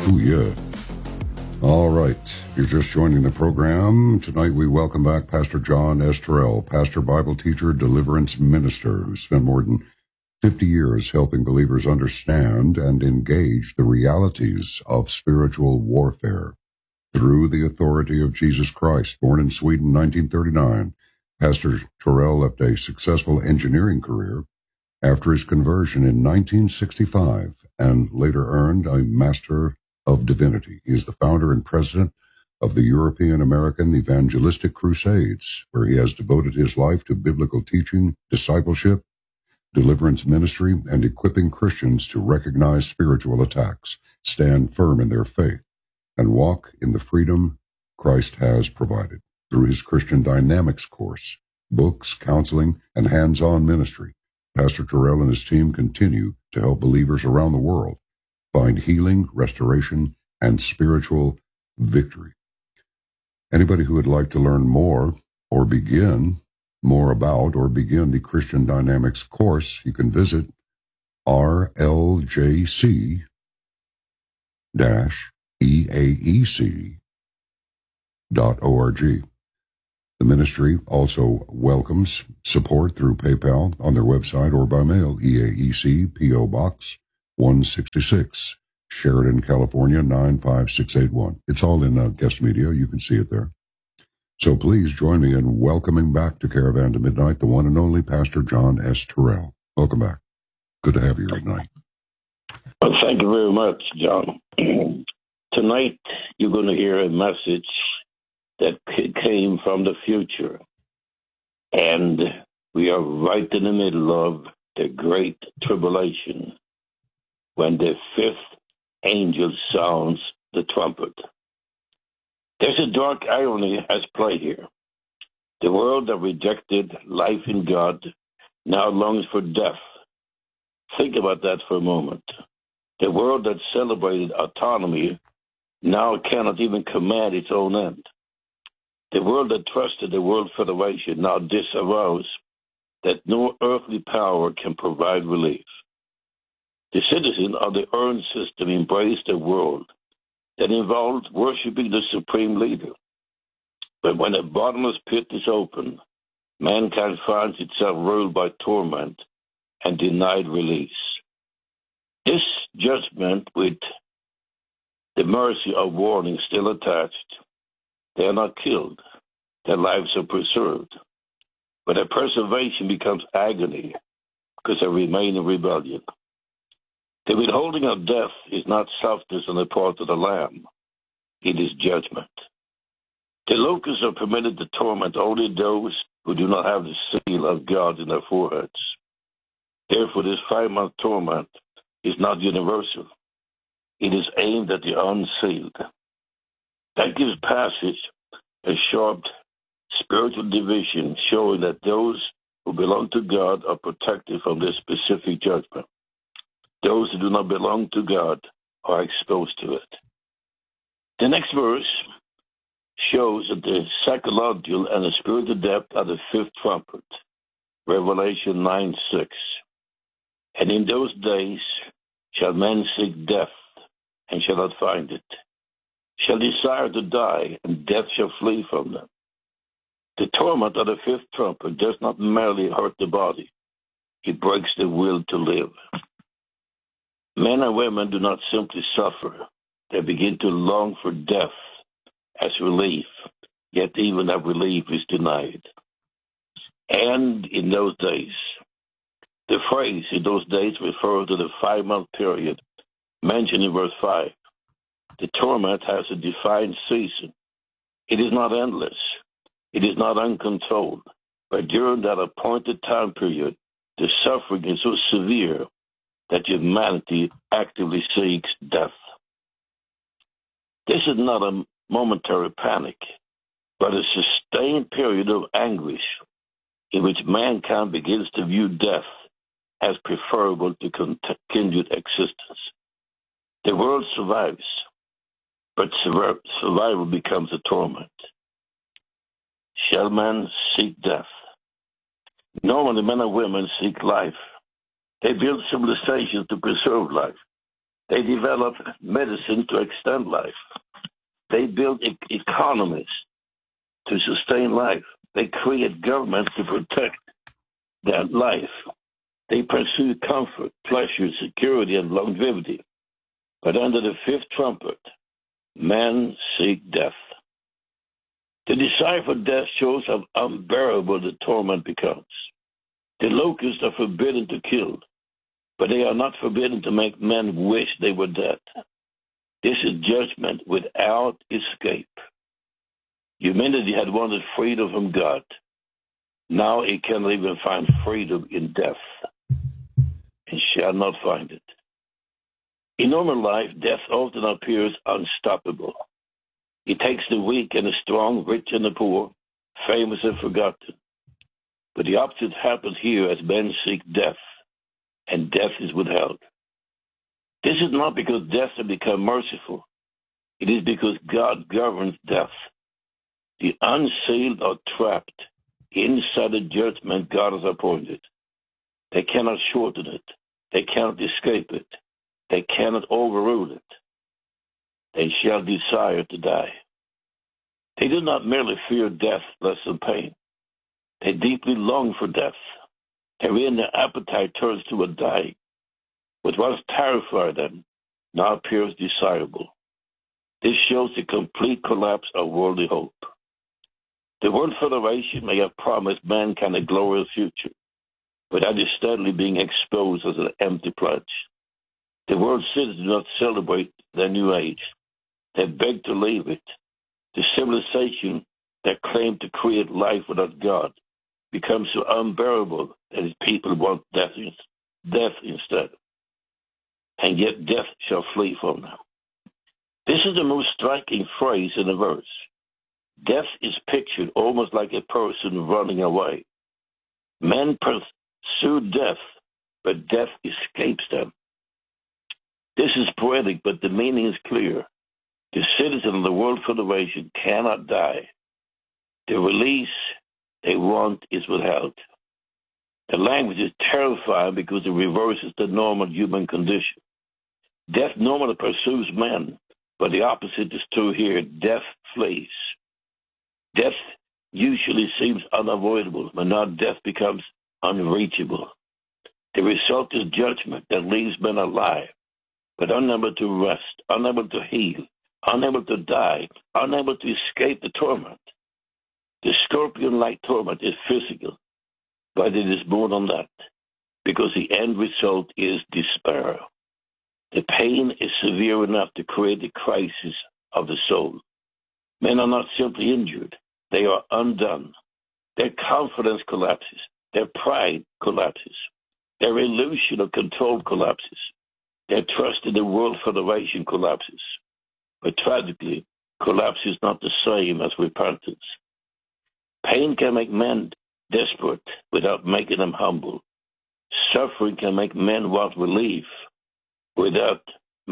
Oh, yeah. All right. You're just joining the program. Tonight we welcome back Pastor John S. Terrell, pastor, Bible teacher, deliverance minister, who spent more than 50 years helping believers understand and engage the realities of spiritual warfare. Through the authority of Jesus Christ, born in Sweden in 1939, Pastor Terrell left a successful engineering career after his conversion in 1965 and later earned a Master of Divinity. He is the founder and president of the European American Evangelistic Crusades, where he has devoted his life to biblical teaching, discipleship, deliverance ministry, and equipping Christians to recognize spiritual attacks, stand firm in their faith, and walk in the freedom Christ has provided. Through his Christian Dynamics course, books, counseling, and hands-on ministry, Pastor Terrell and his team continue to help believers around the world find healing, restoration, and spiritual victory. Anybody who would like to learn more or begin the Christian Dynamics course, you can visit rljc-eaec.org. The ministry also welcomes support through PayPal on their website or by mail. EAEC, P.O. Box 166, Sheridan, California, 95681. It's all in guest media. You can see it there. So please join me in welcoming back to Caravan to Midnight the one and only Pastor John S. Terrell. Welcome back. Good to have you here tonight. Well, thank you very much, John. Tonight, you're going to hear a message that came from the future. And we are right in the middle of the Great Tribulation, when the fifth angel sounds the trumpet. There's a dark irony at play here. The world that rejected life in God now longs for death. Think about that for a moment. The world that celebrated autonomy now cannot even command its own end. The world that trusted the World Federation now disavows that no earthly power can provide relief. The citizens of the earned system embraced a world that involved worshiping the supreme leader. But when a bottomless pit is open, mankind finds itself ruled by torment and denied release. This judgment, with the mercy of warning still attached, they are not killed. Their lives are preserved. But their preservation becomes agony because they remain in rebellion. The withholding of death is not softness on the part of the Lamb. It is judgment. The locusts are permitted to torment only those who do not have the seal of God in their foreheads. Therefore, this 5-month torment is not universal. It is aimed at the unsealed. That gives passage a sharp spiritual division, showing that those who belong to God are protected from this specific judgment. Those who do not belong to God are exposed to it. The next verse shows that the psychological and the spiritual depth of the fifth trumpet, Revelation 9:6. And in those days shall men seek death, and shall not find it, shall desire to die, and death shall flee from them. The torment of the fifth trumpet does not merely hurt the body, it breaks the will to live. Men and women do not simply suffer, they begin to long for death as relief, yet even that relief is denied. And in those days, the phrase in those days refers to the 5-month period mentioned in verse 5. The torment has a defined season. It is not endless. It is not uncontrolled. But during that appointed time period, the suffering is so severe that humanity actively seeks death. This is not a momentary panic, but a sustained period of anguish in which mankind begins to view death as preferable to continued existence. The world survives, but survival becomes a torment. Shall men seek death? Normally, men and women seek life. They build civilizations to preserve life. They develop medicine to extend life. They build economies to sustain life. They create governments to protect that life. They pursue comfort, pleasure, security, and longevity. But under the fifth trumpet, men seek death. The desire for death shows how unbearable the torment becomes. The locusts are forbidden to kill, but they are not forbidden to make men wish they were dead. This is judgment without escape. Humanity had wanted freedom from God. Now it cannot even find freedom in death, and shall not find it. In normal life, death often appears unstoppable. It takes the weak and the strong, rich and the poor, famous and forgotten. But the opposite happens here as men seek death, and death is withheld. This is not because death has become merciful. It is because God governs death. The unsealed are trapped inside the judgment God has appointed. They cannot shorten it. They cannot escape it. They cannot overrule it. They shall desire to die. They do not merely fear death less than pain. They deeply long for death. Therein their appetite turns to a dying. What once terrified them now appears desirable. This shows the complete collapse of worldly hope. The World Federation may have promised mankind a glorious future, but that is steadily being exposed as an empty pledge. The world citizens do not celebrate their new age. They beg to leave it. The civilization that claimed to create life without God becomes so unbearable that its people want death instead. And yet death shall flee from them. This is the most striking phrase in the verse. Death is pictured almost like a person running away. Men pursue death, but death escapes them. This is poetic, but the meaning is clear. The citizen of the World Federation cannot die. The release they want is withheld. The language is terrifying because it reverses the normal human condition. Death normally pursues men, but the opposite is true here. Death flees. Death usually seems unavoidable, but now death becomes unreachable. The result is judgment that leaves men alive, but unable to rest, unable to heal, unable to die, unable to escape the torment. The scorpion-like torment is physical, but it is more than that, because the end result is despair. The pain is severe enough to create a crisis of the soul. Men are not simply injured, they are undone. Their confidence collapses, their pride collapses, their illusion of control collapses, their trust in the World Federation collapses. But tragically, collapse is not the same as repentance. Pain can make men desperate without making them humble. Suffering can make men want relief without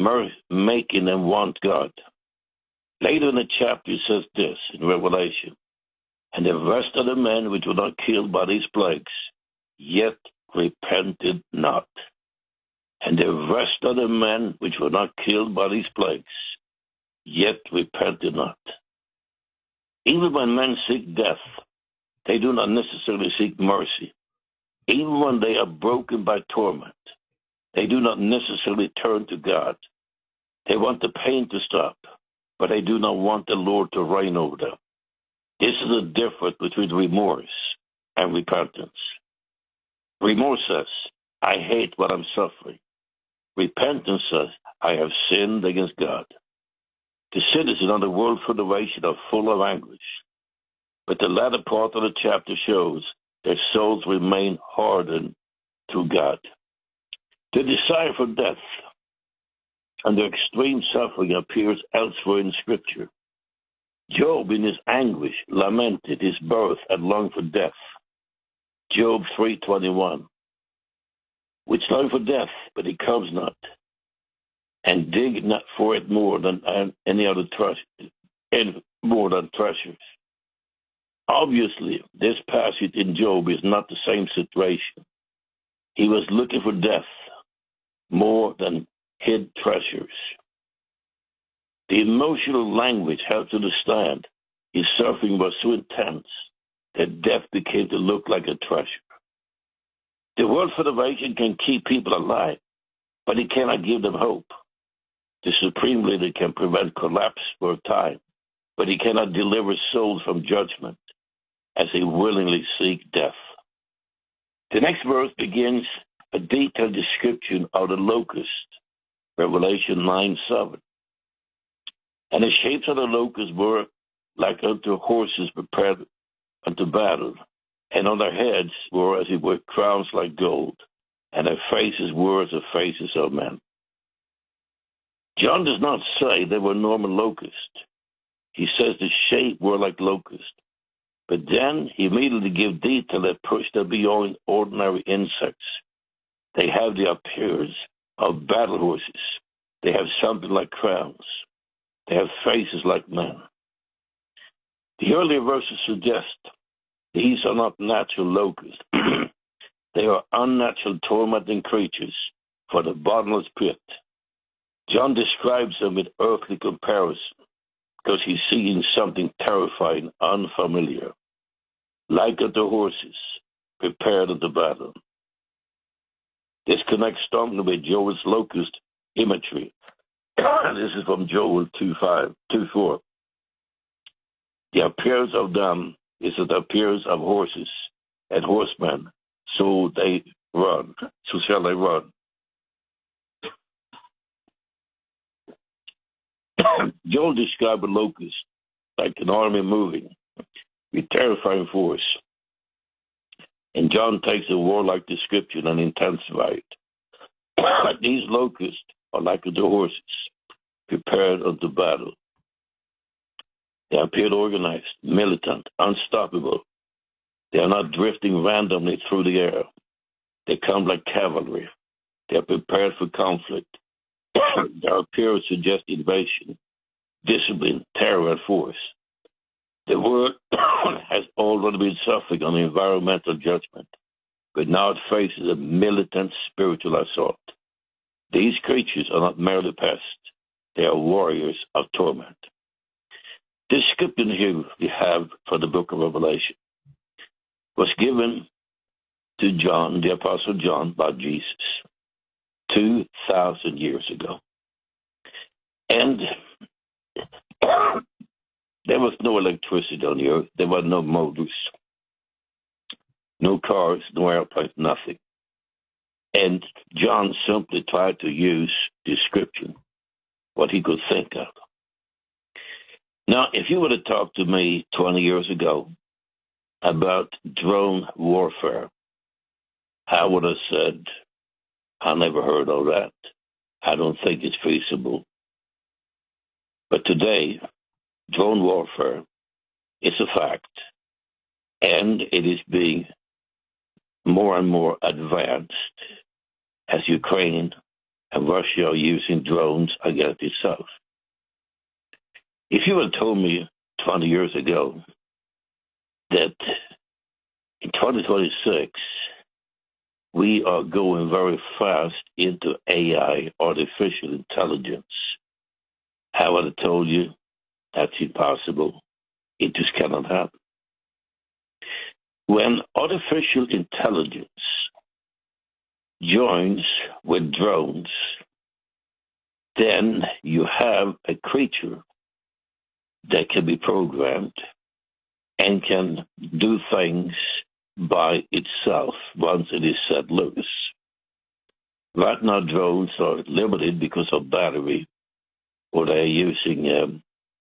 making them want God. Later in the chapter it says this in Revelation, and the rest of the men which were not killed by these plagues, yet repented not. And the rest of the men which were not killed by these plagues, yet repented not. Even when men seek death, they do not necessarily seek mercy. Even when they are broken by torment, they do not necessarily turn to God. They want the pain to stop, but they do not want the Lord to reign over them. This is the difference between remorse and repentance. Remorse says, I hate what I'm suffering. Repentance says, I have sinned against God. The citizens of the World Federation are full of anguish, but the latter part of the chapter shows their souls remain hardened to God. The desire for death and their extreme suffering appears elsewhere in Scripture. Job, in his anguish, lamented his birth and longed for death. Job 3:21. Which long for death, but he comes not, and dig not for it more than any other more than treasures. Obviously, this passage in Job is not the same situation. He was looking for death more than hid treasures. The emotional language helps to understand his suffering was so intense that death became to look like a treasure. The World Federation can keep people alive, but it cannot give them hope. The Supreme Leader can prevent collapse for a time, but he cannot deliver souls from judgment as they willingly seek death. The next verse begins a detailed description of the locust, Revelation 9:7. And the shapes of the locusts were like unto horses prepared unto battle, and on their heads were as it were crowns like gold, and their faces were as the faces of men. John does not say they were normal locusts. He says the shape were like locusts. But then he immediately gives detail that push them beyond ordinary insects. They have the appearance of battle horses. They have something like crowns. They have faces like men. The earlier verses suggest these are not natural locusts. They are unnatural tormenting creatures for the bottomless pit. John describes them with earthly comparison because he's seeing something terrifying, unfamiliar, like unto horses prepared unto battle. This connects strongly with Joel's locust imagery. This is from Joel 2:4. The appearance of them is the appearance of horses and horsemen, so they run. So shall they run. Joel described a locust like an army moving with terrifying force. And John takes a warlike description and intensifies it. These locusts are like the horses prepared unto battle. They appear organized, militant, unstoppable. They are not drifting randomly through the air. They come like cavalry. They are prepared for conflict. Their appearance suggests invasion, discipline, terror, and force. The world has already been suffering on environmental judgment, but now it faces a militant spiritual assault. These creatures are not merely pests. They are warriors of torment. This description here we have for the book of Revelation was given to John, the Apostle John, by Jesus 2,000 years ago. And there was no electricity on the earth. There were no motors, no cars, no airplanes, nothing. And John simply tried to use description, what he could think of. Now, if you would have talked to me 20 years ago about drone warfare, I would have said, I never heard of that. I don't think it's feasible. But today, drone warfare is a fact, and it is being more and more advanced as Ukraine and Russia are using drones against itself. If you had told me 20 years ago that in 2026 we are going very fast into AI, artificial intelligence, I would have told you that's impossible. It just cannot happen. When artificial intelligence joins with drones, then you have a creature that can be programmed and can do things by itself once it is set loose. Right now, drones are limited because of battery, or they're using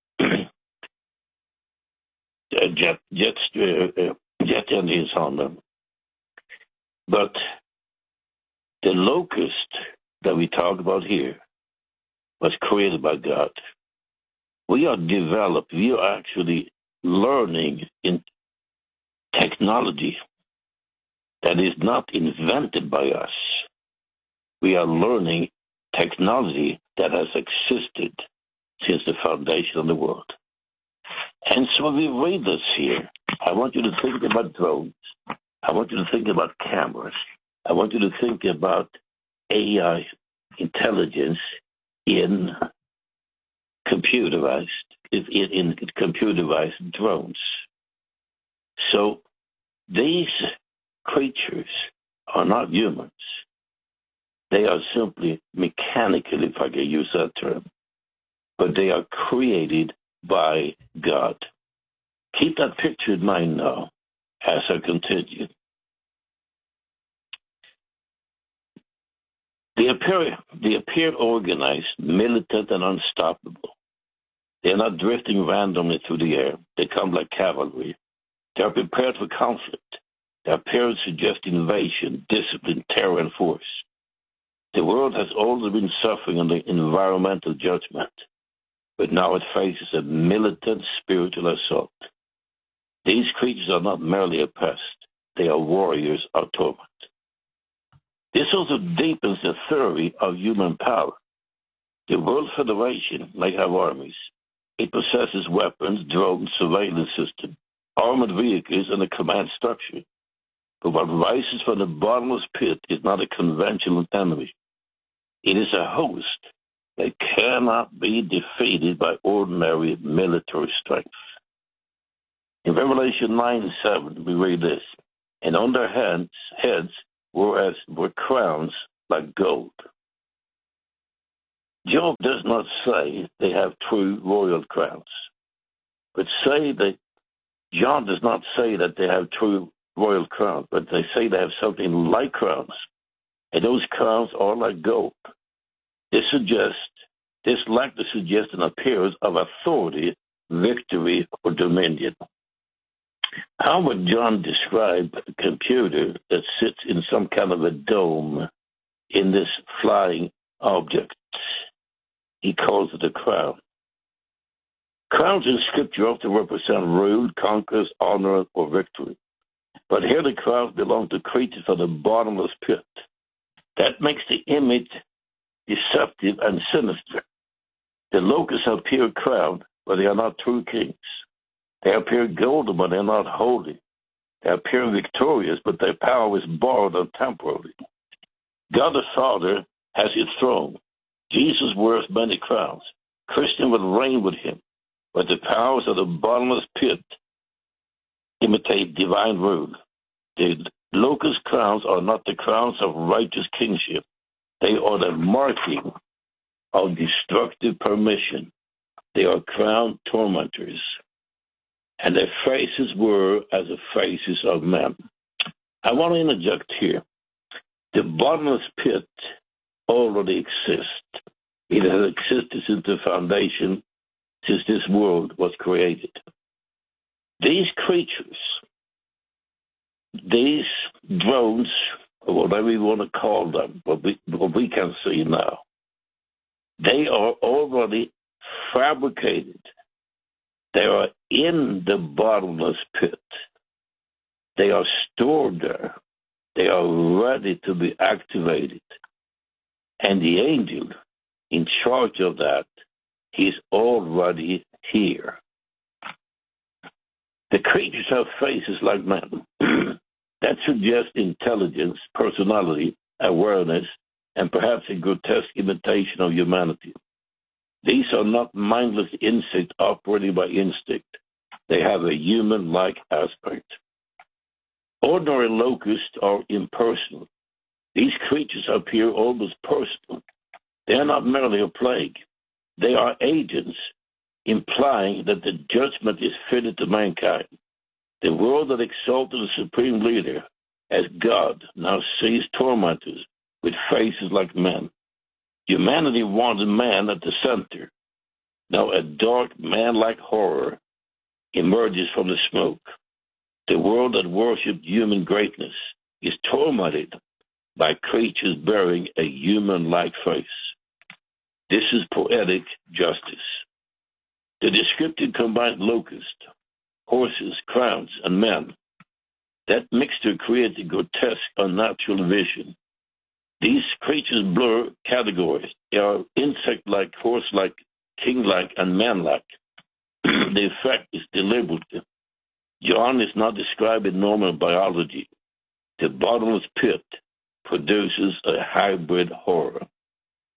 jet engines on them. But the locust that we talk about here was created by God. We are actually learning in technology that is not invented by us. We are learning technology that has existed since the foundation of the world. And so we read this here. I want you to think about drones. I want you to think about cameras. I want you to think about AI intelligence in computerized drones. So these creatures are not humans. They are simply mechanical, if I can use that term, but they are created by God. Keep that picture in mind now as I continue. They appear organized, militant, and unstoppable. They are not drifting randomly through the air. They come like cavalry. They are prepared for conflict. Their appearance suggests invasion, discipline, terror, and force. The world has always been suffering under environmental judgment, but now it faces a militant spiritual assault. These creatures are not merely a pest. They are warriors of torment. This also deepens the theory of human power. The World Federation may have armies. It possesses weapons, drones, surveillance systems, armored vehicles, and a command structure. But what rises from the bottomless pit is not a conventional enemy. It is a host that cannot be defeated by ordinary military strength. In Revelation 9:7, we read this, and on their heads were crowns like gold. Job does not say they have true royal crowns, but John does not say that they have true royal crowns, but they say they have something like crowns, and those crowns are like gold. This likely suggests an appearance of authority, victory, or dominion. How would John describe a computer that sits in some kind of a dome in this flying object? He calls it a crown. Crowns in Scripture often represent rule, conquest, honor, or victory. But here the crowns belong to creatures of the bottomless pit. That makes the image deceptive and sinister. The locusts appear crowned, but they are not true kings. They appear golden, but they are not holy. They appear victorious, but their power is borrowed and temporary. God the Father has his throne. Jesus wears many crowns. Christians will reign with him, but the powers of the bottomless pit imitate divine rule. The locust crowns are not the crowns of righteous kingship. They are the marking of destructive permission. They are crowned tormentors, and their faces were as the faces of men. I want to interject here. The bottomless pit already exists. It has existed since the foundation, since this world was created. These creatures, these drones, or whatever you want to call them, what we can see now, they are already fabricated. They are in the bottomless pit. They are stored there. They are ready to be activated. And the angel in charge of that, he's already here. The creatures have faces like men. That suggests intelligence, personality, awareness, and perhaps a grotesque imitation of humanity. These are not mindless insects operating by instinct. They have a human-like aspect. Ordinary locusts are impersonal. These creatures appear almost personal. They are not merely a plague. They are agents, implying that the judgment is fitted to mankind. The world that exalted the supreme leader as God now sees tormentors with faces like men. Humanity wanted man at the center. Now a dark man-like horror emerges from the smoke. The world that worshipped human greatness is tormented by creatures bearing a human-like face. This is poetic justice. The descriptive combined locust, horses, crowns, and men. That mixture creates a grotesque, unnatural vision. These creatures blur categories. They are insect-like, horse-like, king-like, and man-like. The effect is deliberate. John is not describing normal biology. The bottomless pit produces a hybrid horror.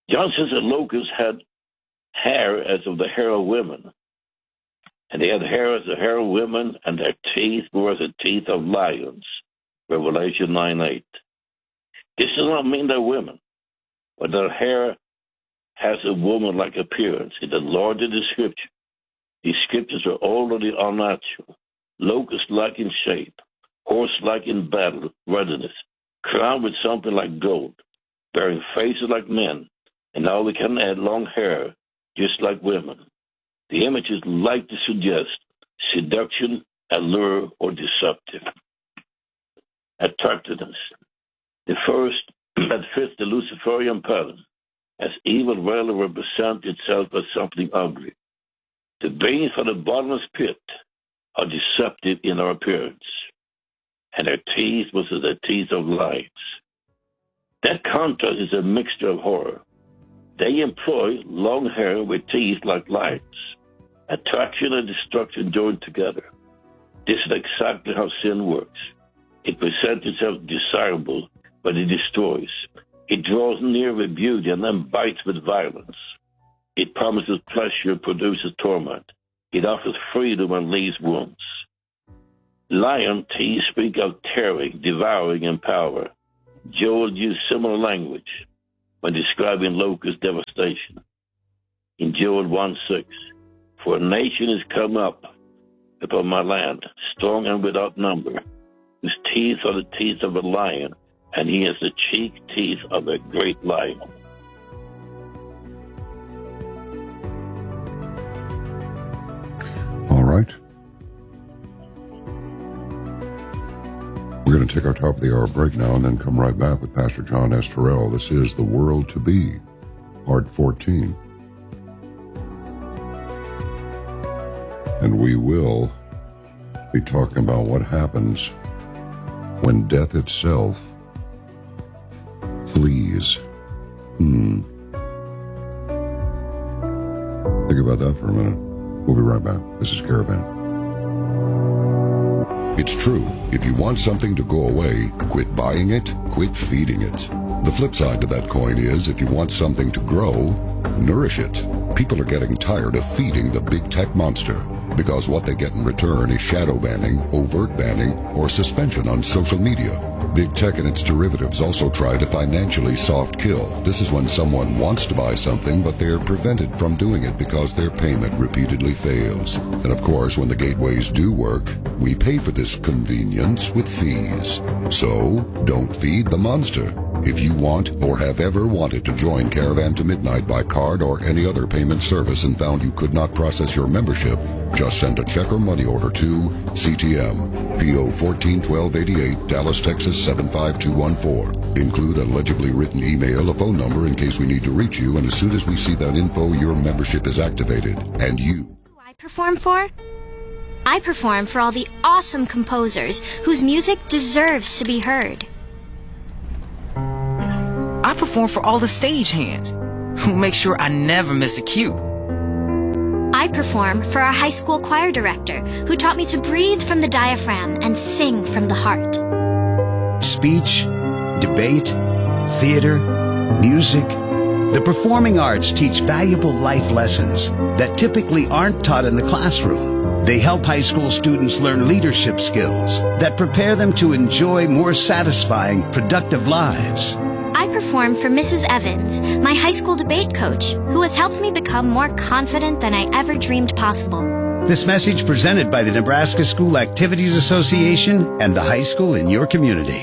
John says the locusts had hair as of the hair of women, and they had hair as the hair of women, and their teeth were as the teeth of lions. Revelation 9:8. This does not mean they're women, but their hair has a woman-like appearance. In the Lord of the Scripture, these scriptures are already unnatural, locust-like in shape, horse-like in battle readiness, crowned with something like gold, bearing faces like men, and now we can add long hair, just like women. The image is like to suggest seduction, allure, or deceptive. Attractiveness. The first that fits the Luciferian pattern, as evil rarely represents itself as something ugly. The beings from the bottomless pit are deceptive in their appearance, and their teeth was as the teeth of lions. That contrast is a mixture of horror. They employ long hair with teeth like lions. Attraction and destruction joined together. This is exactly how sin works. It presents itself desirable, but it destroys. It draws near with beauty and then bites with violence. It promises pleasure, produces torment. It offers freedom and leaves wounds. Lion teeth speak of tearing, devouring, and power. Joel used similar language when describing locust devastation. In Joel 1:6, for a nation is come up upon my land, strong and without number, whose teeth are the teeth of a lion, and he has the cheek teeth of a great lion. All right. We're going to take our top of the hour break now and then come right back with Pastor John S. Terrell. This is The World to Be, Part 14. And we will be talking about what happens when death itself flees. Think about that for a minute. We'll be right back. This is Caravan. It's true. If you want something to go away, quit buying it, quit feeding it. The flip side to that coin is, if you want something to grow, nourish it. People are getting tired of feeding the big tech monster, because what they get in return is shadow banning, overt banning, or suspension on social media. Big tech and its derivatives also try to financially soft kill. This is when someone wants to buy something, but they're prevented from doing it because their payment repeatedly fails. And of course, when the gateways do work, we pay for this convenience with fees. So, don't feed the monster. If you want or have ever wanted to join Caravan to Midnight by card or any other payment service and found you could not process your membership, just send a check or money order to CTM, P.O. 141288, Dallas, Texas 75214. Include a legibly written email, a phone number in case we need to reach you, and as soon as we see that info, your membership is activated. And you... Who I perform for? I perform for all the awesome composers whose music deserves to be heard. I perform for all the stagehands who make sure I never miss a cue. I perform for our high school choir director who taught me to breathe from the diaphragm and sing from the heart. Speech, debate, theater, music. The performing arts teach valuable life lessons that typically aren't taught in the classroom. They help high school students learn leadership skills that prepare them to enjoy more satisfying, productive lives. I perform for Mrs. Evans, my high school debate coach, who has helped me become more confident than I ever dreamed possible. This message presented by the Nebraska School Activities Association and the high school in your community.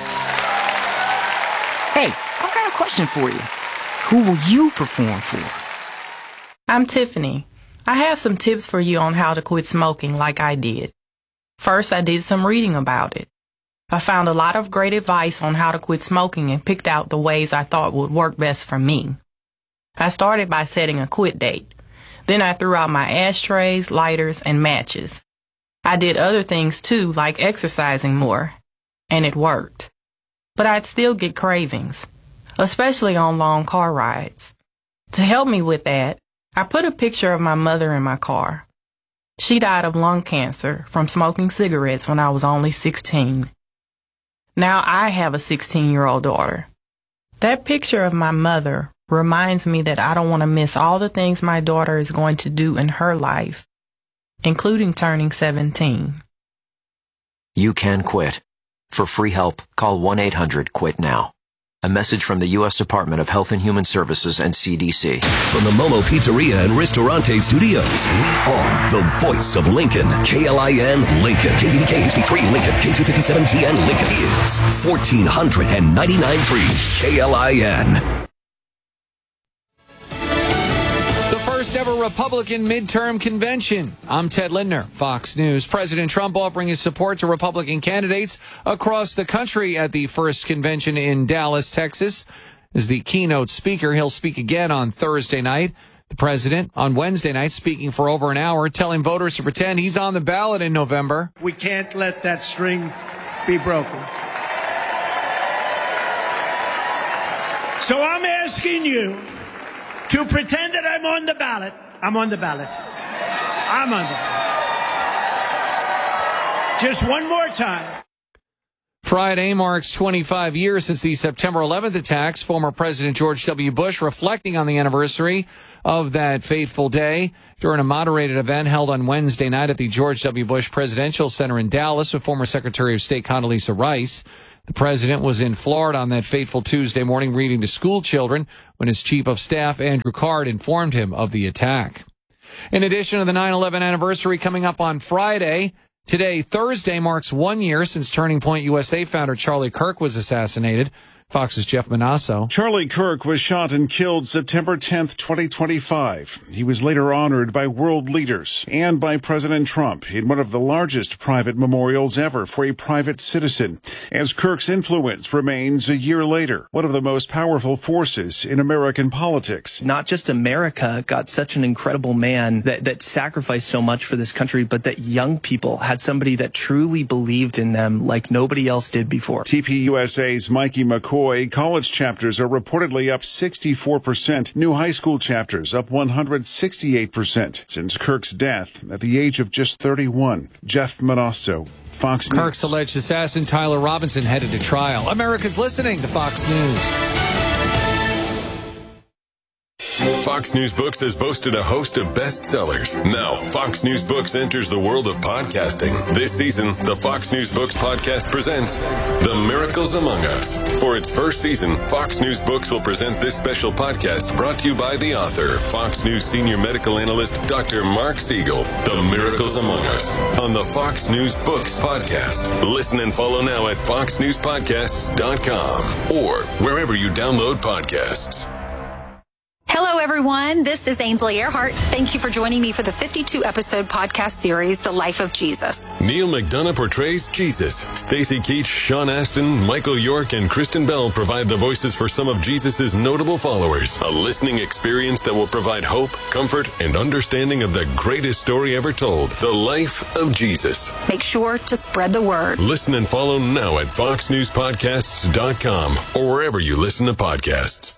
Hey, I've got a question for you. Who will you perform for? I'm Tiffany. I have some tips for you on how to quit smoking like I did. First, I did some reading about it. I found a lot of great advice on how to quit smoking and picked out the ways I thought would work best for me. I started by setting a quit date. Then I threw out my ashtrays, lighters, and matches. I did other things too, like exercising more, and it worked. But I'd still get cravings, especially on long car rides. To help me with that, I put a picture of my mother in my car. She died of lung cancer from smoking cigarettes when I was only 16. Now I have a 16-year-old daughter. That picture of my mother reminds me that I don't want to miss all the things my daughter is going to do in her life, including turning 17. You can quit. For free help, call 1-800-QUIT-NOW. A message from the U.S. Department of Health and Human Services and CDC. From the Momo Pizzeria and Ristorante Studios, we are the voice of Lincoln. KLIN Lincoln. KVDK HD3 Lincoln. K257GN Lincoln is 1499.3 KLIN. First ever Republican midterm convention. I'm Ted Lindner, Fox News. President Trump offering his support to Republican candidates across the country at the first convention in Dallas, Texas. As the keynote speaker, he'll speak again on Thursday night. The president on Wednesday night speaking for over an hour, telling voters to pretend he's on the ballot in November. We can't let that string be broken. So I'm asking you to pretend that I'm on the ballot. I'm on the ballot. I'm on the ballot. Just one more time. Friday marks 25 years since the September 11th attacks. Former President George W. Bush reflecting on the anniversary of that fateful day during a moderated event held on Wednesday night at the George W. Bush Presidential Center in Dallas with former Secretary of State Condoleezza Rice. The president was in Florida on that fateful Tuesday morning reading to school children when his chief of staff, Andrew Card, informed him of the attack. In addition to the 9/11 anniversary coming up on Friday, today, Thursday, marks 1 year since Turning Point USA founder Charlie Kirk was assassinated. Fox's Jeff Manasso. Charlie Kirk was shot and killed September 10th, 2025. He was later honored by world leaders and by President Trump in one of the largest private memorials ever for a private citizen, as Kirk's influence remains a year later one of the most powerful forces in American politics. Not just America got such an incredible man that sacrificed so much for this country, but that young people had somebody that truly believed in them like nobody else did before. TPUSA's Mikey McCoy. College chapters are reportedly up 64%. New high school chapters up 168% since Kirk's death at the age of just 31. Jeff Manasso, Fox News. Kirk's alleged assassin Tyler Robinson headed to trial. America's listening to Fox News. Fox News Books has boasted a host of bestsellers. Now, Fox News Books enters the world of podcasting. This season, the Fox News Books podcast presents The Miracles Among Us. For its first season, Fox News Books will present this special podcast brought to you by the author, Fox News senior medical analyst, Dr. Mark Siegel. The Miracles Among Us on the Fox News Books podcast. Listen and follow now at foxnewspodcasts.com or wherever you download podcasts. Hello, everyone. This is Ainsley Earhart. Thank you for joining me for the 52-episode podcast series, The Life of Jesus. Neil McDonough portrays Jesus. Stacy Keach, Sean Astin, Michael York, and Kristen Bell provide the voices for some of Jesus' notable followers. A listening experience that will provide hope, comfort, and understanding of the greatest story ever told, The Life of Jesus. Make sure to spread the word. Listen and follow now at foxnewspodcasts.com or wherever you listen to podcasts.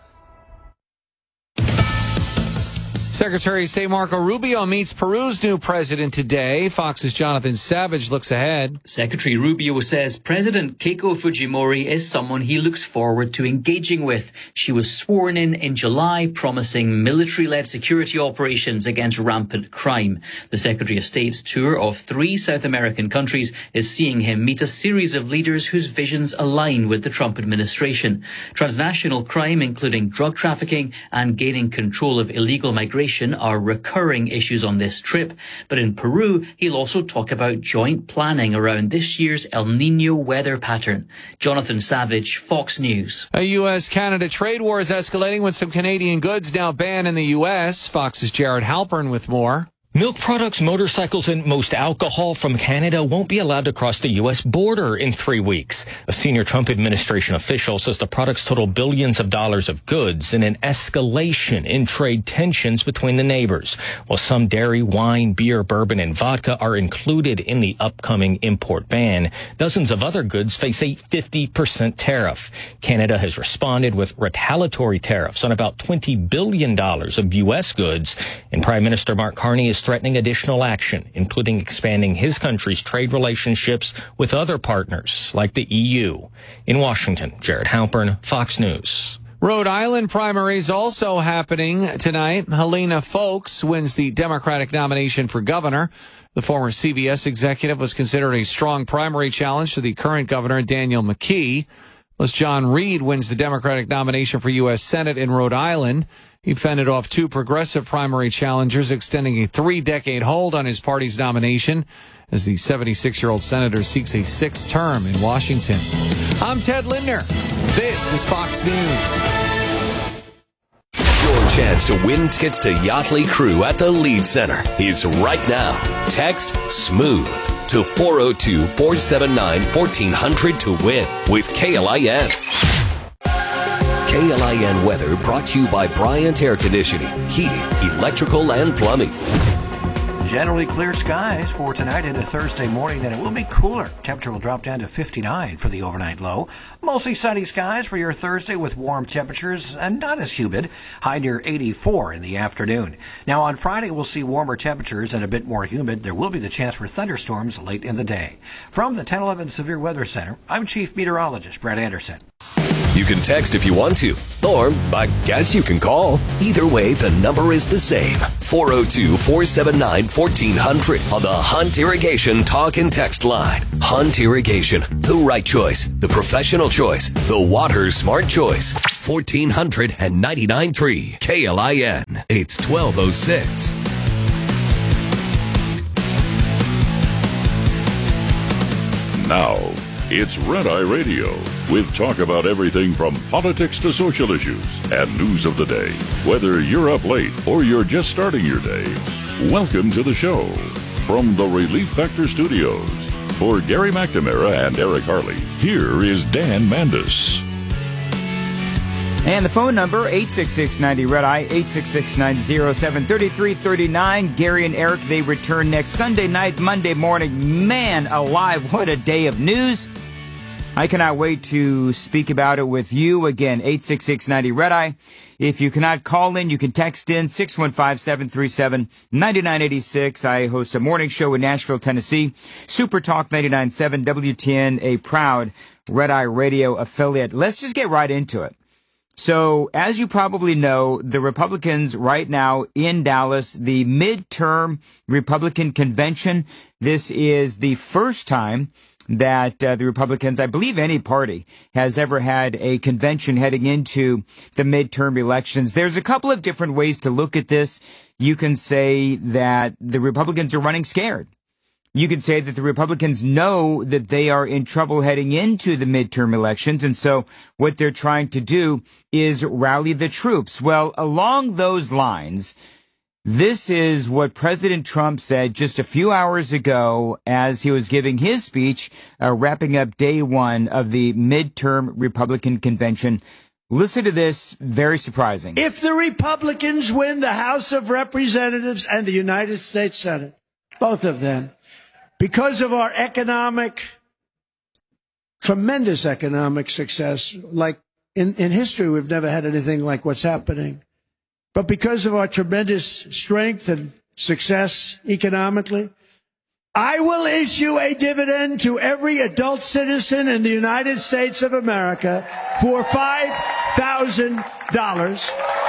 Secretary of State Marco Rubio meets Peru's new president today. Fox's Jonathan Savage looks ahead. Secretary Rubio says President Keiko Fujimori is someone he looks forward to engaging with. She was sworn in July, promising military-led security operations against rampant crime. The Secretary of State's tour of 3 South American countries is seeing him meet a series of leaders whose visions align with the Trump administration. Transnational crime, including drug trafficking and gaining control of illegal migration, are recurring issues on this trip. But in Peru, he'll also talk about joint planning around this year's El Niño weather pattern. Jonathan Savage, Fox News. A U.S.-Canada trade war is escalating with some Canadian goods now banned in the U.S. Fox's Jared Halpern with more. Milk products, motorcycles, and most alcohol from Canada won't be allowed to cross the U.S. border in 3 weeks. A senior Trump administration official says the products total billions of dollars of goods and an escalation in trade tensions between the neighbors. While some dairy, wine, beer, bourbon, and vodka are included in the upcoming import ban, dozens of other goods face a 50% tariff. Canada has responded with retaliatory tariffs on about $20 billion of U.S. goods, and Prime Minister Mark Carney is threatening additional action, including expanding his country's trade relationships with other partners like the EU. In Washington, Jared Halpern, Fox News. Rhode Island primaries also happening tonight. Helena Foulkes wins the Democratic nomination for governor. The former CBS executive was considered a strong primary challenge to the current governor, Daniel McKee. Plus, John Reed wins the Democratic nomination for U.S. Senate in Rhode Island. He fended off two progressive primary challengers, extending a 3-decade hold on his party's nomination as the 76-year-old senator seeks a sixth term in Washington. I'm Ted Lindner. This is Fox News. Your chance to win tickets to Yachtly Crew at the Lead Center is right now. Text SMOOTH to 402-479-1400 to win with KLIN. KLIN weather brought to you by Bryant Air Conditioning, Heating, Electrical, and Plumbing. Generally clear skies for tonight into Thursday morning, and it will be cooler. Temperature will drop down to 59 for the overnight low. Mostly sunny skies for your Thursday with warm temperatures and not as humid. High near 84 in the afternoon. Now on Friday, we'll see warmer temperatures and a bit more humid. There will be the chance for thunderstorms late in the day. From the 1011 Severe Weather Center, I'm Chief Meteorologist Brett Anderson. You can text if you want to, or I guess you can call. Either way, the number is the same. 402-479-1400 on the Hunt Irrigation Talk and Text line. Hunt Irrigation, the right choice, the professional choice, the water smart choice. 1499.3 KLIN. It's 1206. Now, it's Red Eye Radio, with talk about everything from politics to social issues and news of the day. Whether you're up late or you're just starting your day, welcome to the show. From the Relief Factor Studios, for Gary McNamara and Eric Harley, here is Dan Mandis. And the phone number, 866-90-RED-EYE, 866-907-3339. Gary and Eric, they return next Sunday night, Monday morning. Man alive, what a day of news. I cannot wait to speak about it with you. Again, 866-90-RED-EYE. If you cannot call in, you can text in 615-737-9986. I host a morning show in Nashville, Tennessee. Super Talk 99.7 WTN, a proud Red Eye Radio affiliate. Let's just get right into it. So, as you probably know, the Republicans right now in Dallas, the midterm Republican convention, this is the first time that the Republicans, I believe any party, has ever had a convention heading into the midterm elections. There's a couple of different ways to look at this. You can say that the Republicans are running scared. You can say that the Republicans know that they are in trouble heading into the midterm elections, and so what they're trying to do is rally the troops. Well, along those lines, this is what President Trump said just a few hours ago as he was giving his speech, wrapping up day one of the midterm Republican convention. Listen to this, very surprising. If the Republicans win the House of Representatives and the United States Senate, both of them, because of our tremendous economic success, like in history, we've never had anything like what's happening. But because of our tremendous strength and success economically, I will issue a dividend to every adult citizen in the United States of America for $5,000.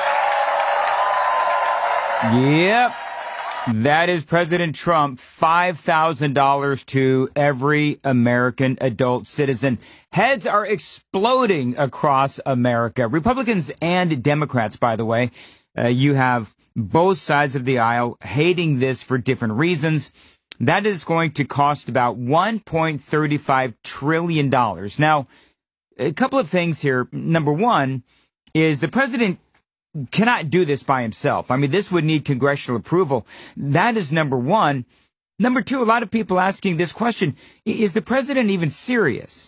Yep. That is President Trump, $5,000 to every American adult citizen. Heads are exploding across America. Republicans and Democrats, by the way. You have both sides of the aisle hating this for different reasons. That is going to cost about $1.35 trillion. Now, a couple of things here. Number one is the president cannot do this by himself. I mean, this would need congressional approval. That is number one. Number two, a lot of people asking this question, is the president even serious?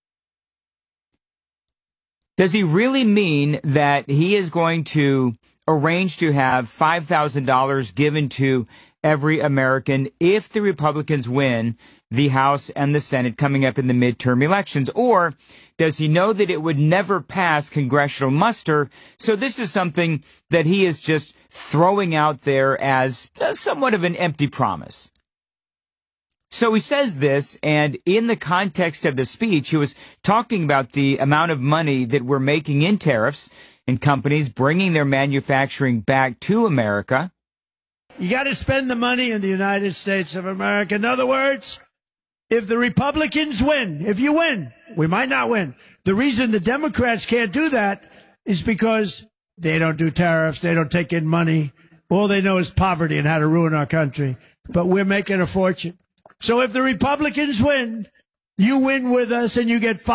Does he really mean that he is going to arrange to have $5,000 given to every American if the Republicans win the House and the Senate coming up in the midterm elections? Or does he know that it would never pass congressional muster? So this is something that he is just throwing out there as somewhat of an empty promise. So he says this, and in the context of the speech, he was talking about the amount of money that we're making in tariffs and companies bringing their manufacturing back to America. You got to spend the money in the United States of America. In other words, if the Republicans win, if you win, we might not win. The reason the Democrats can't do that is because they don't do tariffs. They don't take in money. All they know is poverty and how to ruin our country. But we're making a fortune. So if the Republicans win, you win with us and you get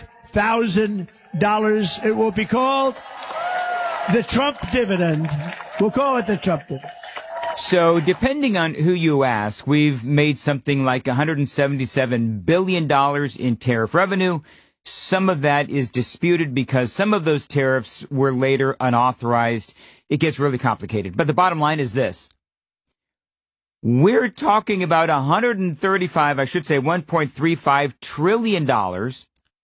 $5,000. It will be called the Trump dividend. We'll call it the Trump dividend. So depending on who you ask, we've made something like $177 billion in tariff revenue. Some of that is disputed because some of those tariffs were later unauthorized. It gets really complicated. But the bottom line is this. We're talking about $1.35 trillion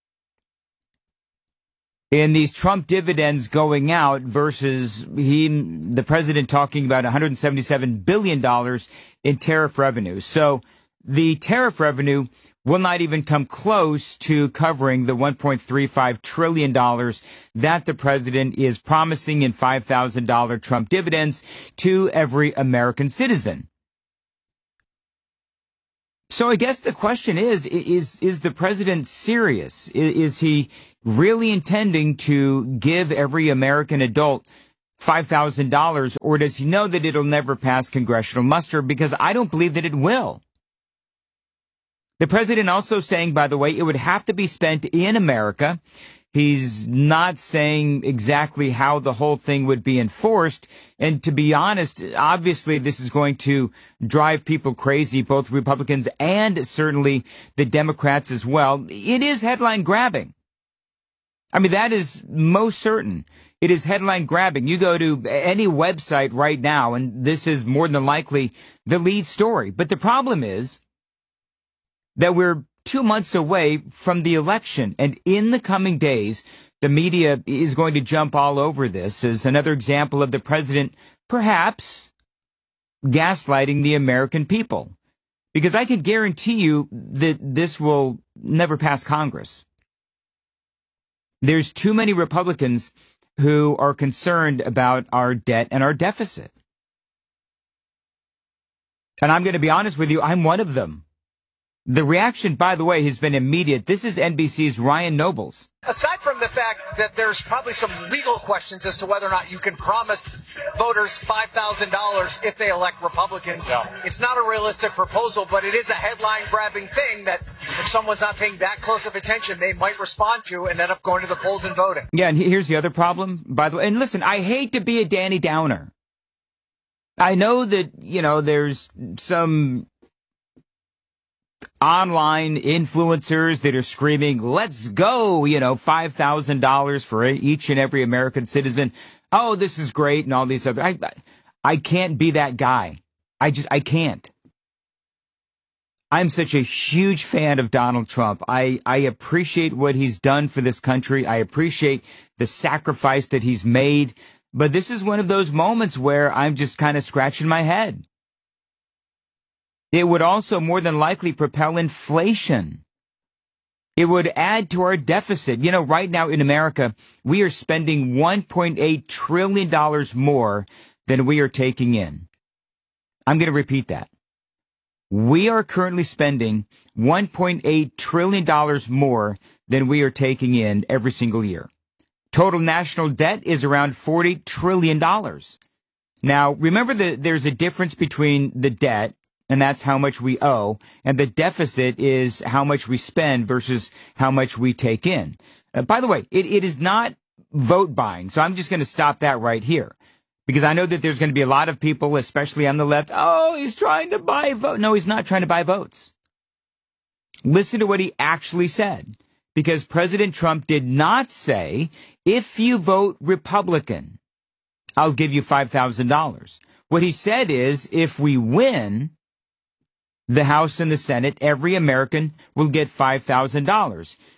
in these Trump dividends going out versus the president talking about $177 billion in tariff revenue. So the tariff revenue will not even come close to covering the $1.35 trillion that the president is promising in $5,000 Trump dividends to every American citizen. So I guess the question is the president serious? Is he really intending to give every American adult $5,000, or does he know that it'll never pass congressional muster? Because I don't believe that it will. The president also saying, by the way, it would have to be spent in America. He's not saying exactly how the whole thing would be enforced. And to be honest, obviously this is going to drive people crazy, both Republicans and certainly the Democrats as well. It is headline grabbing. I mean, that is most certain. It is headline grabbing. You go to any website right now, and this is more than likely the lead story. But the problem is that we're 2 months away from the election. And in the coming days, the media is going to jump all over this as another example of the president perhaps gaslighting the American people. Because I can guarantee you that this will never pass Congress. There's too many Republicans who are concerned about our debt and our deficit. And I'm going to be honest with you, I'm one of them. The reaction, by the way, has been immediate. This is NBC's Ryan Nobles. Aside from the fact that there's probably some legal questions as to whether or not you can promise voters $5,000 if they elect Republicans, It's not a realistic proposal, but it is a headline-grabbing thing that if someone's not paying that close of attention, they might respond to and end up going to the polls and voting. Yeah, and here's the other problem, by the way. And listen, I hate to be a Danny Downer. I know that, there's some online influencers that are screaming, let's go, $5,000 for each and every American citizen. Oh, this is great. And all these other, I can't be that guy. I can't. I'm such a huge fan of Donald Trump. I appreciate what he's done for this country. I appreciate the sacrifice that he's made. But this is one of those moments where I'm just kind of scratching my head. It would also more than likely propel inflation. It would add to our deficit. Right now in America, we are spending $1.8 trillion more than we are taking in. I'm going to repeat that. We are currently spending $1.8 trillion more than we are taking in every single year. Total national debt is around $40 trillion. Now, remember that there's a difference between the debt, and that's how much we owe, and the deficit is how much we spend versus how much we take in. By the way, it is not vote buying, so I'm just going to stop that right here, because I know that there's going to be a lot of people, especially on the left, he's trying to buy votes. No, he's not trying to buy votes. Listen to what he actually said, because President Trump did not say, if you vote Republican, I'll give you $5,000. What he said is, if we win the House and the Senate, every American will get $5,000.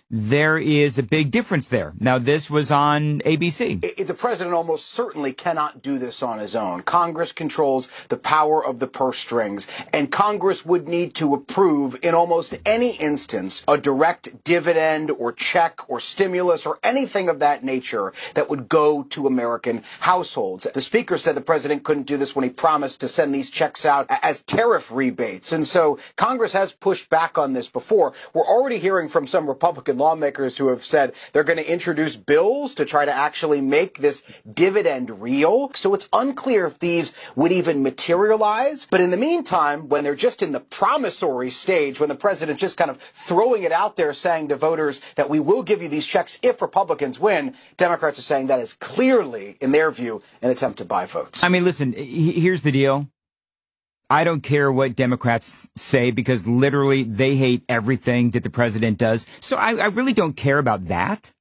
there is a big difference there. Now, this was on ABC. The president almost certainly cannot do this on his own. Congress controls the power of the purse strings, and Congress would need to approve in almost any instance a direct dividend or check or stimulus or anything of that nature that would go to American households. The speaker said the president couldn't do this when he promised to send these checks out as tariff rebates. And so Congress has pushed back on this before. We're already hearing from some Republican lawmakers who have said they're going to introduce bills to try to actually make this dividend real. So it's unclear if these would even materialize. But in the meantime, when they're just in the promissory stage, when the president's just kind of throwing it out there saying to voters that we will give you these checks if Republicans win, Democrats are saying that is clearly, in their view, an attempt to buy votes. I mean, listen, here's the deal. I don't care what Democrats say because literally they hate everything that the president does. So I really don't care about that.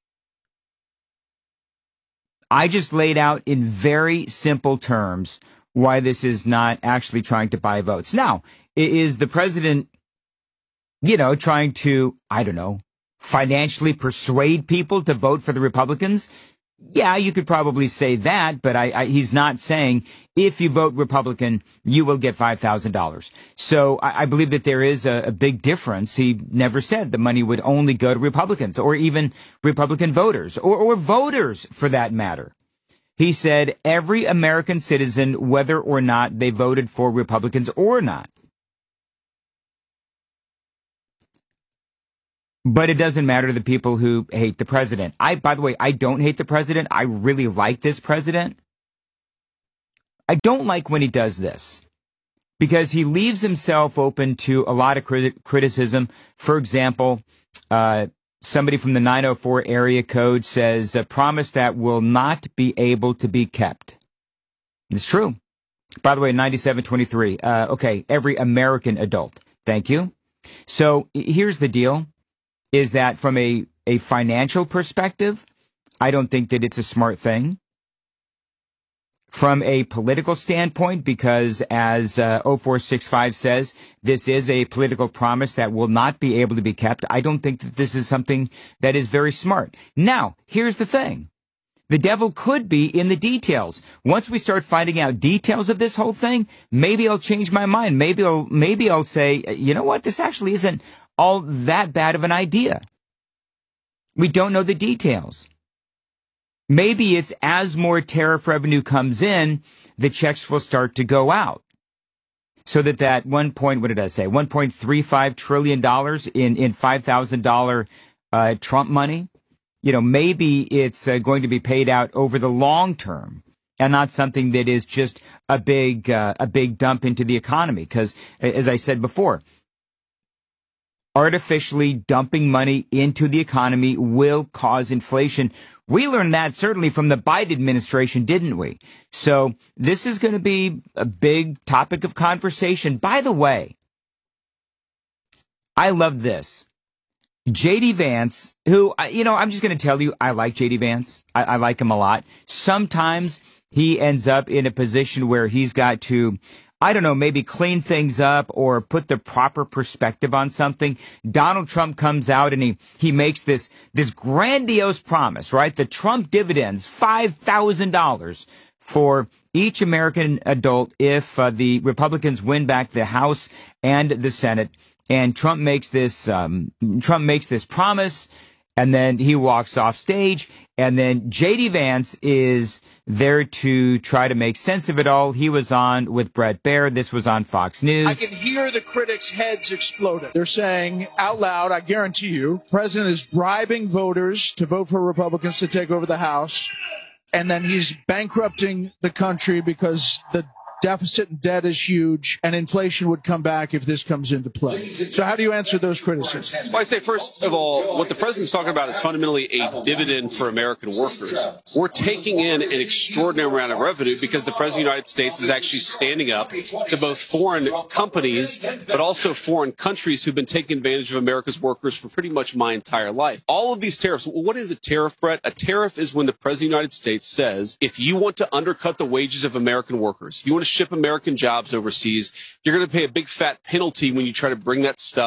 I just laid out in very simple terms why this is not actually trying to buy votes. Now, is the president, trying to, financially persuade people to vote for the Republicans? Yeah, you could probably say that, but he's not saying if you vote Republican, you will get $5,000. So I believe that there is a big difference. He never said the money would only go to Republicans or even Republican voters or voters for that matter. He said every American citizen, whether or not they voted for Republicans or not. But it doesn't matter to the people who hate the president. By the way, I don't hate the president. I really like this president. I don't like when he does this because he leaves himself open to a lot of criticism. For example, somebody from the 904 area code says a promise that will not be able to be kept. It's true. By the way, 9723. Okay, every American adult. Thank you. So here's the deal. Is that from a financial perspective, I don't think that it's a smart thing. From a political standpoint, because as 0465 says, this is a political promise that will not be able to be kept, I don't think that this is something that is very smart. Now, here's the thing. The devil could be in the details. Once we start finding out details of this whole thing, maybe I'll change my mind. Maybe I'll say, you know what, this actually isn't all that bad of an idea. We don't know the details. Maybe it's as more tariff revenue comes in, the checks will start to go out. So that $1.35 trillion in $5,000 Trump money, maybe it's going to be paid out over the long term and not something that is just a big dump into the economy. Because as I said before, artificially dumping money into the economy will cause inflation. We learned that certainly from the Biden administration, didn't we? So this is going to be a big topic of conversation. By the way, I love this. J.D. Vance, who, I'm just going to tell you, I like J.D. Vance. I like him a lot. Sometimes he ends up in a position where he's got to, maybe clean things up or put the proper perspective on something. Donald Trump comes out and he makes this grandiose promise, right? The Trump dividends, $5,000 for each American adult if the Republicans win back the House and the Senate. And Trump makes this promise, and then he walks off stage, and then J.D. Vance is there to try to make sense of it all. He was on with Bret Baier. This was on Fox News. I can hear the critics' heads exploding. They're saying out loud, I guarantee you, the president is bribing voters to vote for Republicans to take over the House, and then he's bankrupting the country because the deficit and debt is huge, and inflation would come back if this comes into play. So how do you answer those criticisms? Well, I say, first of all, what the president's talking about is fundamentally a dividend for American workers. We're taking in an extraordinary amount of revenue because the president of the United States is actually standing up to both foreign companies, but also foreign countries who've been taking advantage of America's workers for pretty much my entire life. All of these tariffs, what is a tariff, Brett? A tariff is when the president of the United States says, if you want to undercut the wages of American workers, if you want to ship American jobs overseas, you're going to pay a big fat penalty when you try to bring that stuff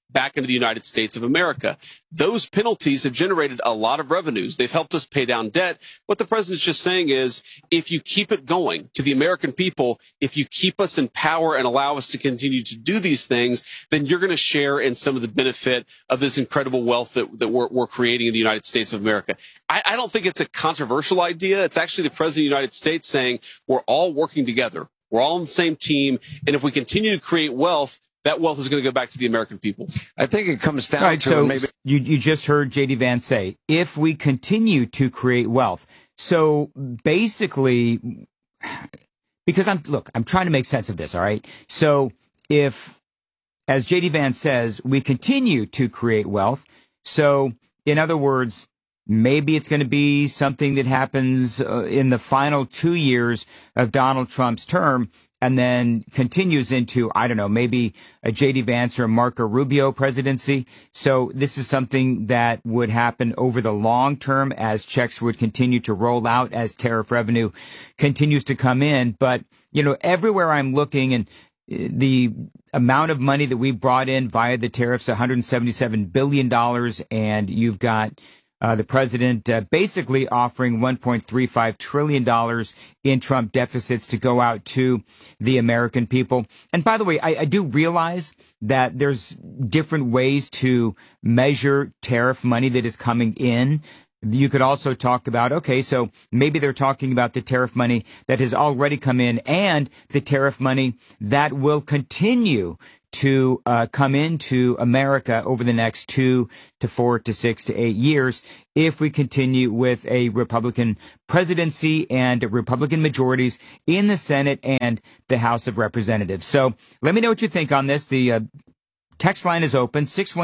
back into the United States of America. Those penalties have generated a lot of revenues. They've helped us pay down debt. What the president's just saying is, if you keep it going to the American people, if you keep us in power and allow us to continue to do these things, then you're going to share in some of the benefit of this incredible wealth that we're creating in the United States of America. I don't think it's a controversial idea. It's actually the president of the United States saying we're all working together. We're all on the same team. And if we continue to create wealth, that wealth is going to go back to the American people. I think it comes down to so maybe. You just heard J.D. Vance say, if we continue to create wealth. So basically, because I'm trying to make sense of this, all right? So if, as J.D. Vance says, we continue to create wealth, so in other words, maybe it's going to be something that happens in the final 2 years of Donald Trump's term, and then continues into, I don't know, maybe a J.D. Vance or a Marco Rubio presidency. So this is something that would happen over the long term as checks would continue to roll out, as tariff revenue continues to come in. But, you know, everywhere I'm looking, and the amount of money that we brought in via the tariffs, $177 billion, and you've got the president basically offering $1.35 trillion in Trump deficits to go out to the American people. And by the way, I do realize that there's different ways to measure tariff money that is coming in. You could also talk about, okay, so maybe they're talking about the tariff money that has already come in and the tariff money that will continue to come into America over the next 2 to 4 to 6 to 8 years if we continue with a Republican presidency and Republican majorities in the Senate and the House of Representatives. So let me know what you think on this. The text line is open,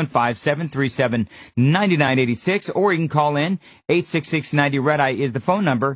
615-737-9986, or you can call in. 866-90-RED-EYE is the phone number,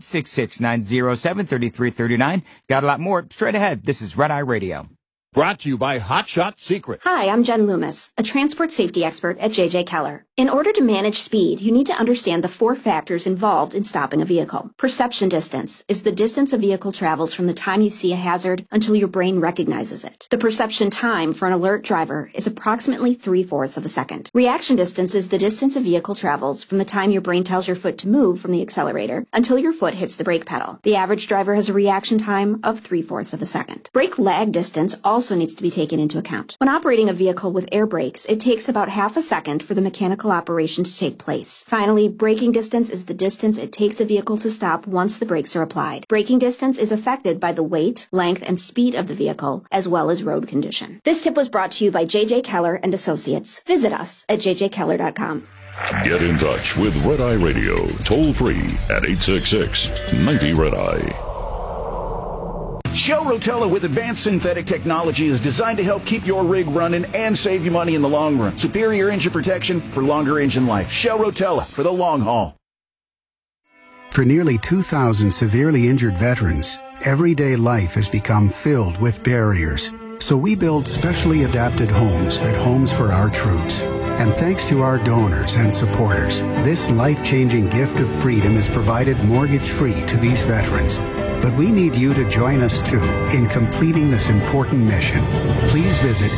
866-907-3339. Got a lot more straight ahead. This is Red Eye Radio. Brought to you by Hot Shot Secret. Hi, I'm Jen Loomis, a transport safety expert at J.J. Keller. In order to manage speed, you need to understand the 4 factors involved in stopping a vehicle. Perception distance is the distance a vehicle travels from the time you see a hazard until your brain recognizes it. The perception time for an alert driver is approximately 3/4 of a second. Reaction distance is the distance a vehicle travels from the time your brain tells your foot to move from the accelerator until your foot hits the brake pedal. The average driver has a reaction time of 3/4 of a second. Brake lag distance also needs to be taken into account. When operating a vehicle with air brakes, it takes about half a second for the mechanical operation to take place. Finally, braking distance is the distance it takes a vehicle to stop once the brakes are applied. Braking distance is affected by the weight, length, and speed of the vehicle, as well as road condition. This tip was brought to you by J.J. Keller and Associates. Visit us at jjkeller.com. Get in touch with Red Eye Radio, toll free at 866-90-RED-EYE. Shell Rotella with advanced synthetic technology is designed to help keep your rig running and save you money in the long run. Superior engine protection for longer engine life. Shell Rotella for the long haul. For nearly 2,000 severely injured veterans, everyday life has become filled with barriers. So we build specially adapted homes at Homes for Our Troops. And thanks to our donors and supporters, this life-changing gift of freedom is provided mortgage-free to these veterans. But we need you to join us, too, in completing this important mission. Please visit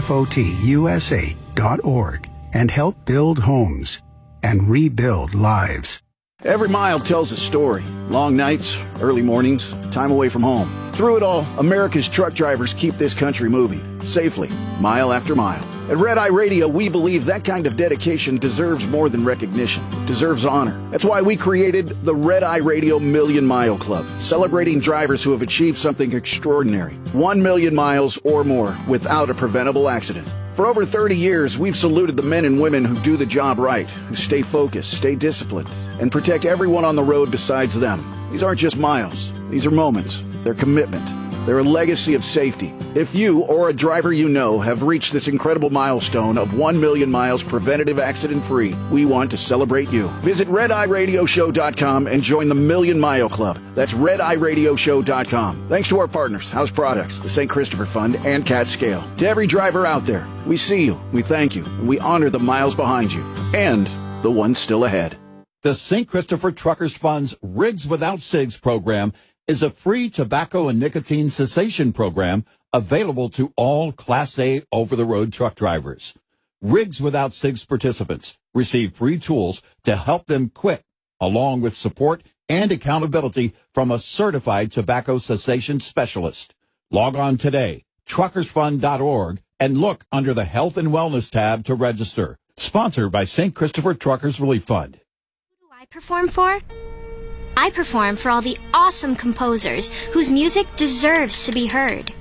hfotusa.org and help build homes and rebuild lives. Every mile tells a story. Long nights, early mornings, time away from home. Through it all, America's truck drivers keep this country moving, safely, mile after mile. At Red Eye Radio, we believe that kind of dedication deserves more than recognition. It deserves honor. That's why we created the Red Eye Radio Million Mile Club, celebrating drivers who have achieved something extraordinary. 1 million miles or more without a preventable accident. For over 30 years, we've saluted the men and women who do the job right, who stay focused, stay disciplined, and protect everyone on the road besides them. These aren't just miles. These are moments. They're commitment. They're a legacy of safety. If you or a driver you know have reached this incredible milestone of 1 million miles preventative accident-free, we want to celebrate you. Visit RedEyeRadioShow.com and join the Million Mile Club. That's RedEyeRadioShow.com. Thanks to our partners, House Products, the St. Christopher Fund, and Cat Scale. To every driver out there, we see you, we thank you, and we honor the miles behind you and the ones still ahead. The St. Christopher Truckers Fund's Rigs Without Cigs program is a free tobacco and nicotine cessation program available to all Class A over-the-road truck drivers. Rigs Without Cigs participants receive free tools to help them quit, along with support and accountability from a certified tobacco cessation specialist. Log on today, truckersfund.org, and look under the Health and Wellness tab to register. Sponsored by St. Christopher Truckers Relief Fund. Who do I perform for? I perform for all the awesome composers whose music deserves to be heard.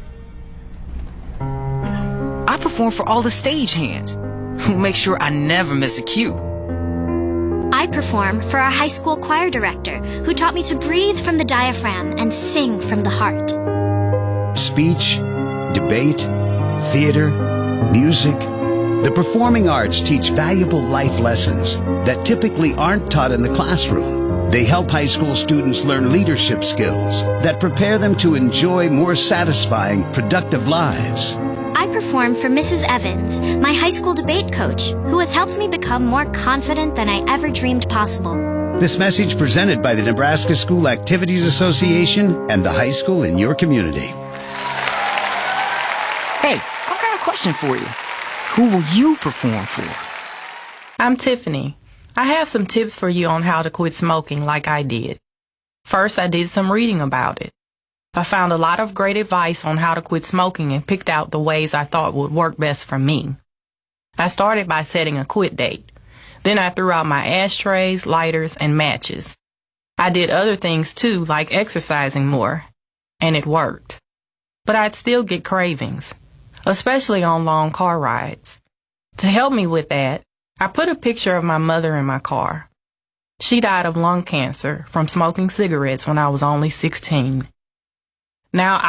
I perform for all the stagehands who make sure I never miss a cue. I perform for our high school choir director who taught me to breathe from the diaphragm and sing from the heart. Speech, debate, theater, music. The performing arts teach valuable life lessons that typically aren't taught in the classroom. They help high school students learn leadership skills that prepare them to enjoy more satisfying, productive lives. I perform for Mrs. Evans, my high school debate coach, who has helped me become more confident than I ever dreamed possible. This message presented by the Nebraska School Activities Association and the high school in your community. Hey, I've got a question for you. Who will you perform for? I'm Tiffany. I have some tips for you on how to quit smoking like I did. First, I did some reading about it. I found a lot of great advice on how to quit smoking and picked out the ways I thought would work best for me. I started by setting a quit date. Then I threw out my ashtrays, lighters, and matches. I did other things too, like exercising more, and it worked. But I'd still get cravings, especially on long car rides. To help me with that, I put a picture of my mother in my car. She died of lung cancer from smoking cigarettes when I was only 16. Now